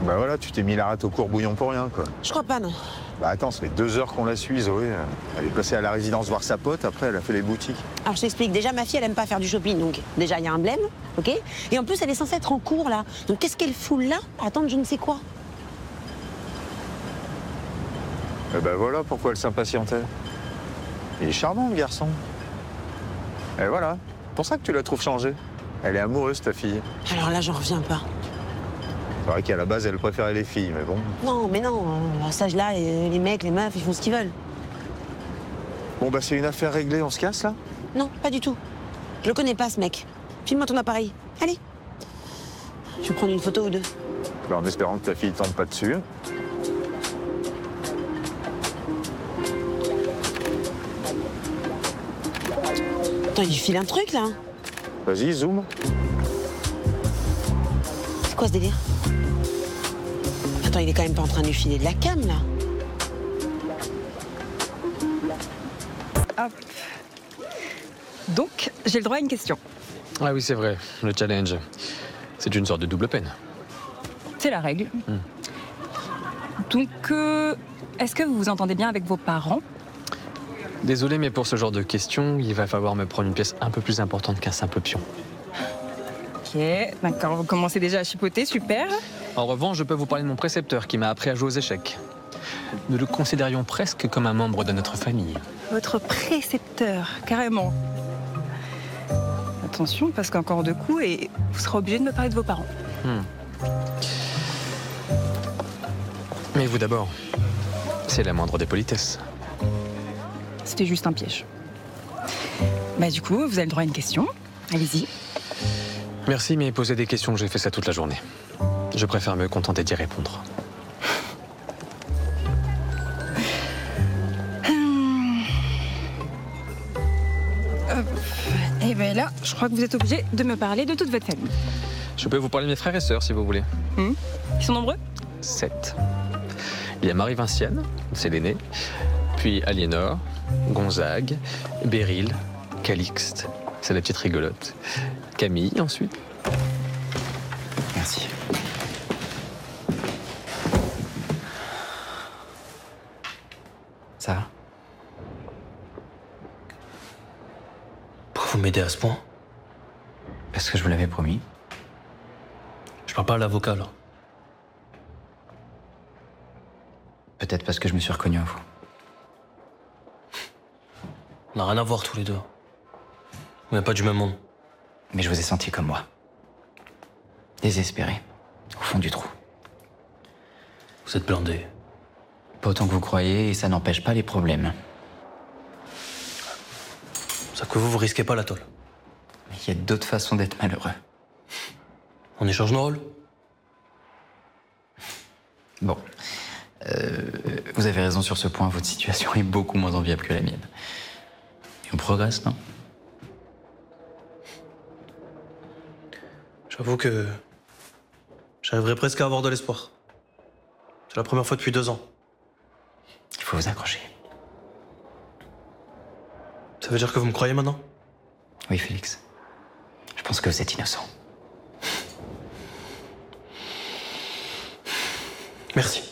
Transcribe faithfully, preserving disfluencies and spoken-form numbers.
Bah voilà, tu t'es mis la rate au courbouillon pour rien, quoi. Je crois pas, non. Bah attends, ça fait deux heures qu'on la suit, Zoé. Elle est passée à la résidence voir sa pote, après elle a fait les boutiques. Alors je t'explique, déjà ma fille elle aime pas faire du shopping, donc déjà il y a un blême, ok? Et en plus elle est censée être en cours là, donc qu'est-ce qu'elle fout là à attendre je ne sais quoi? Et bah voilà pourquoi elle s'impatientait. Il est charmant le garçon. Et voilà, pour ça que tu la trouves changée. Elle est amoureuse ta fille. Alors là j'en reviens pas. C'est vrai qu'à la base elle préférait les filles, mais bon. Non mais non, euh, à cet âge-là, euh, les mecs, les meufs, ils font ce qu'ils veulent. Bon bah c'est une affaire réglée, on se casse là? Non, pas du tout. Je le connais pas ce mec. Filme-moi ton appareil. Allez. Je vais prendre une photo ou deux. Bah, en espérant que ta fille tombe pas dessus. Attends, il file un truc là. Vas-y, zoom. C'est quoi ce délire? Attends, il est quand même pas en train de lui filer de la cam là. Hop. Donc, j'ai le droit à une question. Ah oui, c'est vrai, le challenge. C'est une sorte de double peine. C'est la règle. Hmm. Donc, euh, est-ce que vous vous entendez bien avec vos parents? Désolé, mais pour ce genre de questions, il va falloir me prendre une pièce un peu plus importante qu'un simple pion. Ok, d'accord, vous commencez déjà à chipoter, super. En revanche, je peux vous parler de mon précepteur qui m'a appris à jouer aux échecs. Nous le considérions presque comme un membre de notre famille. Votre précepteur, carrément. Attention, parce qu'encore deux coups et vous serez obligé de me parler de vos parents. Hmm. Mais vous d'abord, c'est la moindre des politesses. C'était juste un piège. Bah du coup, vous avez le droit à une question. Allez-y. Merci, mais poser des questions, j'ai fait ça toute la journée. Je préfère me contenter d'y répondre. Hum. Hop. Et bien là, je crois que vous êtes obligé de me parler de toute votre famille. Je peux vous parler de mes frères et sœurs, si vous voulez. Hum. Ils sont nombreux? Sept. Il y a Marie Vinciane, c'est l'aînée, puis Aliénor, Gonzague, Béryl, Calixte, c'est la petite rigolote, Camille ensuite. Merci. Ça va? Pourquoi vous m'aidez à ce point? Parce que je vous l'avais promis. Je parle pas à l'avocat, là. Peut-être parce que je me suis reconnu en vous. On n'a rien à voir tous les deux. On n'est pas du même monde. Mais je vous ai senti comme moi. Désespéré. Au fond du trou. Vous êtes blindé. Pas autant que vous croyez, et ça n'empêche pas les problèmes. Ça que vous, vous risquez pas la tôle. Mais il y a d'autres façons d'être malheureux. On échange nos rôles? Bon. Euh, vous avez raison sur ce point, votre situation est beaucoup moins enviable que la mienne. Et on progresse, non? J'avoue que j'arriverais presque à avoir de l'espoir. C'est la première fois depuis deux ans. Il faut vous accrocher. Ça veut dire que vous me croyez maintenant? Oui, Félix. Je pense que vous êtes innocent. Merci.